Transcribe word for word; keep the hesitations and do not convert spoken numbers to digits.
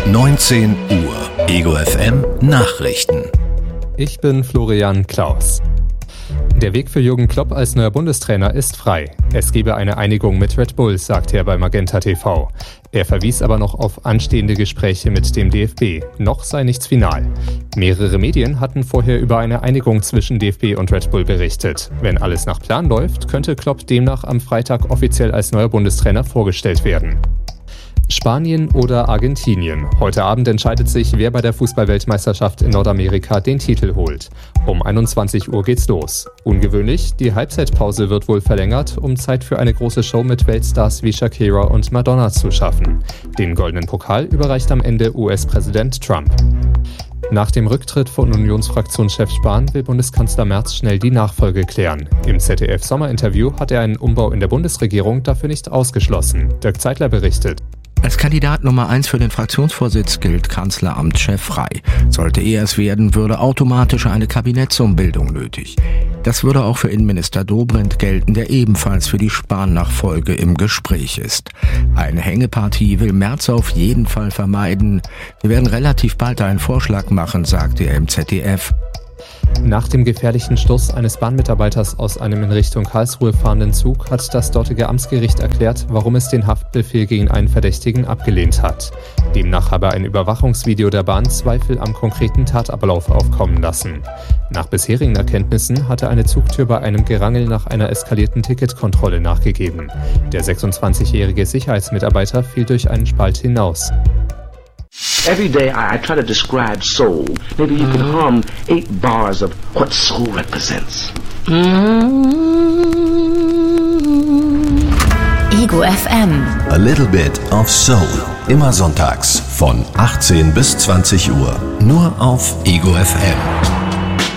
neunzehn Uhr. Ego F M Nachrichten. Ich bin Florian Klaus. Der Weg für Jürgen Klopp als neuer Bundestrainer ist frei. Es gebe eine Einigung mit Red Bull, sagte er bei Magenta T V. Er verwies aber noch auf anstehende Gespräche mit dem D F B. Noch sei nichts final. Mehrere Medien hatten vorher über eine Einigung zwischen D F B und Red Bull berichtet. Wenn alles nach Plan läuft, könnte Klopp demnach am Freitag offiziell als neuer Bundestrainer vorgestellt werden. Spanien oder Argentinien. Heute Abend entscheidet sich, wer bei der Fußball-Weltmeisterschaft in Nordamerika den Titel holt. Um einundzwanzig Uhr geht's los. Ungewöhnlich, die Halbzeitpause wird wohl verlängert, um Zeit für eine große Show mit Weltstars wie Shakira und Madonna zu schaffen. Den goldenen Pokal überreicht am Ende U S-Präsident Trump. Nach dem Rücktritt von Unionsfraktionschef Spahn will Bundeskanzler Merz schnell die Nachfolge klären. Im Z D F-Sommerinterview hat er einen Umbau in der Bundesregierung dafür nicht ausgeschlossen. Dirk Zeitler berichtet. Als Kandidat Nummer eins für den Fraktionsvorsitz gilt Kanzleramtschef frei. Sollte er es werden, würde automatisch eine Kabinettsumbildung nötig. Das würde auch für Innenminister Dobrindt gelten, der ebenfalls für die Spahn-Nachfolge im Gespräch ist. Eine Hängepartie will Merz auf jeden Fall vermeiden. Wir werden relativ bald einen Vorschlag machen, sagte er im Z D F. Nach dem gefährlichen Sturz eines Bahnmitarbeiters aus einem in Richtung Karlsruhe fahrenden Zug hat das dortige Amtsgericht erklärt, warum es den Haftbefehl gegen einen Verdächtigen abgelehnt hat. Demnach habe ein Überwachungsvideo der Bahn Zweifel am konkreten Tatablauf aufkommen lassen. Nach bisherigen Erkenntnissen hatte eine Zugtür bei einem Gerangel nach einer eskalierten Ticketkontrolle nachgegeben. Der sechsundzwanzigjährige Sicherheitsmitarbeiter fiel durch einen Spalt hinaus. Every day I, I try to describe soul. Maybe you can hum eight bars of what soul represents. Ego F M. A little bit of soul. Immer sonntags von achtzehn bis zwanzig Uhr. Nur auf Ego F M.